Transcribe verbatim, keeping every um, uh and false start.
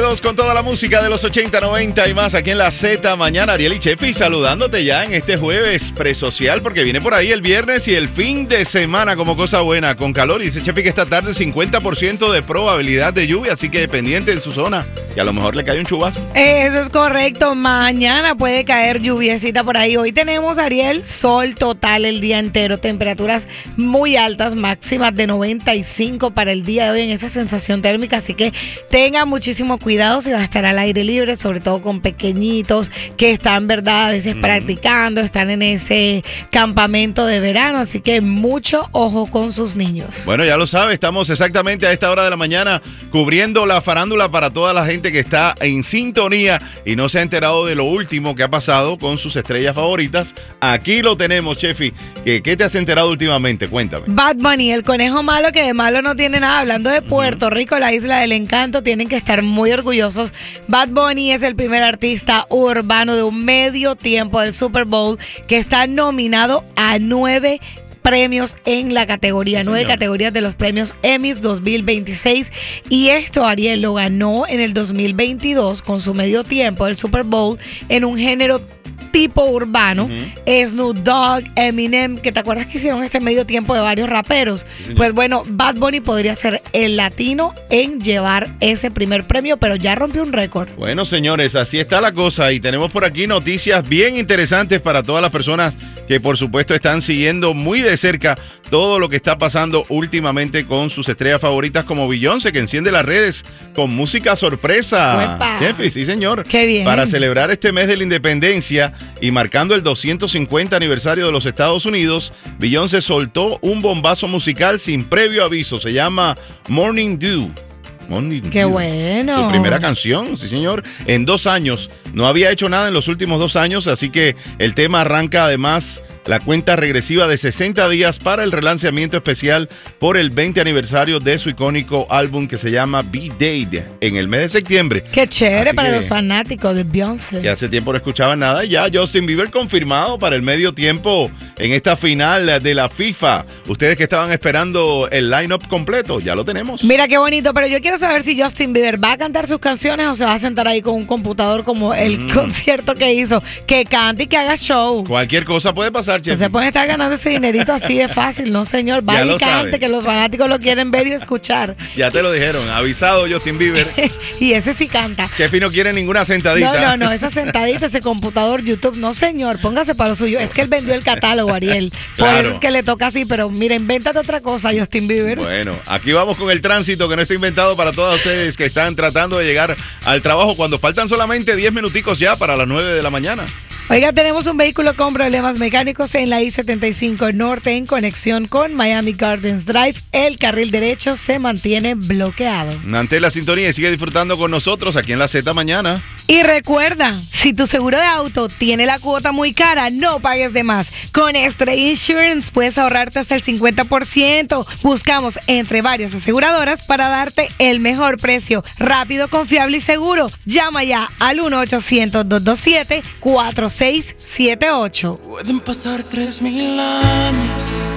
Bienvenidos con toda la música de los ochenta, noventa y más aquí en la Z Mañana. Ariel y Chefi saludándote ya en este jueves presocial porque viene por ahí el viernes y el fin de semana como cosa buena con calor. Y dice Chefi que esta tarde cincuenta por ciento de probabilidad de lluvia, así que pendiente en su zona y a lo mejor le cae un chubazo. Eso es correcto. Mañana puede caer lluviecita por ahí. Hoy tenemos, Ariel, sol total el día entero. Temperaturas muy altas, máximas de noventa y cinco para el día de hoy en esa sensación térmica. Así que tenga muchísimo cuidado si va a estar al aire libre, sobre todo con pequeñitos que están, verdad, a veces mm. practicando, están en ese campamento de verano, así que mucho ojo con sus niños. Bueno, ya lo sabe, estamos exactamente a esta hora de la mañana cubriendo la farándula para toda la gente que está en sintonía y no se ha enterado de lo último que ha pasado con sus estrellas favoritas. Aquí lo tenemos, Chefi. ¿Qué, qué te has enterado últimamente? Cuéntame. Bad Bunny, el conejo malo que de malo no tiene nada. Hablando de Puerto Rico, la isla del encanto, tienen que estar muy orgullosos. Bad Bunny es el primer artista urbano de un medio tiempo del Super Bowl que está nominado a nueve premios en la categoría, nueve categorías de los premios Emmys dos mil veintiséis. Y esto, Ariel, lo ganó en el dos mil veintidós con su medio tiempo del Super Bowl en un género tipo urbano. Uh-huh. Snoop Dogg, Eminem, que te acuerdas que hicieron este medio tiempo de varios raperos. Sí, pues bueno, Bad Bunny podría ser el latino en llevar ese primer premio, pero ya rompió un récord. Bueno, señores, así está la cosa y tenemos por aquí noticias bien interesantes para todas las personas que por supuesto están siguiendo muy de cerca todo lo que está pasando últimamente con sus estrellas favoritas como Beyoncé, que enciende las redes con música sorpresa. Chefi, sí señor. Qué bien. Para celebrar este mes de la independencia y marcando el doscientos cincuenta aniversario de los Estados Unidos, Beyoncé soltó un bombazo musical sin previo aviso. Se llama Morning Dew. Morning ¡Qué Dew. bueno! Su primera canción, sí señor, en dos años. No había hecho nada en los últimos dos años, así que el tema arranca además la cuenta regresiva de sesenta días para el relanzamiento especial por el veinte aniversario de su icónico álbum que se llama B-Day en el mes de septiembre. ¡Qué chévere! Así para los fanáticos de Beyoncé! Que hace tiempo no escuchaban nada. Ya Justin Bieber confirmado para el medio tiempo en esta final de la FIFA. Ustedes que estaban esperando el line-up completo, ya lo tenemos. Mira qué bonito, pero yo quiero saber si Justin Bieber va a cantar sus canciones o se va a sentar ahí con un computador como el mm. concierto que hizo. Que cante y que haga show. Cualquier cosa puede pasar. No se pueden estar ganando ese dinerito así de fácil, no señor. Vaya y cante, que los fanáticos lo quieren ver y escuchar. Ya te lo dijeron, avisado Justin Bieber. Y ese sí canta. Chefi no quiere ninguna sentadita. No, no, no, esa sentadita, ese computador, YouTube, no señor, póngase para lo suyo. Es que él vendió el catálogo, Ariel. Claro. Por eso es que le toca así, pero mira, invéntate otra cosa, Justin Bieber. Bueno, aquí vamos con el tránsito que no está inventado para todos ustedes que están tratando de llegar al trabajo cuando faltan solamente diez minuticos ya para las nueve de la mañana. Oiga, tenemos un vehículo con problemas mecánicos en la I setenta y cinco Norte en conexión con Miami Gardens Drive. El carril derecho se mantiene bloqueado. Mantén la sintonía y sigue disfrutando con nosotros aquí en la Z Mañana. Y recuerda, si tu seguro de auto tiene la cuota muy cara, no pagues de más. Con Stray Insurance puedes ahorrarte hasta el cincuenta por ciento. Buscamos entre varias aseguradoras para darte el mejor precio. Rápido, confiable y seguro. Llama ya al uno ochocientos, dos dos siete, cuatro seis siete ocho. Pueden pasar tres mil años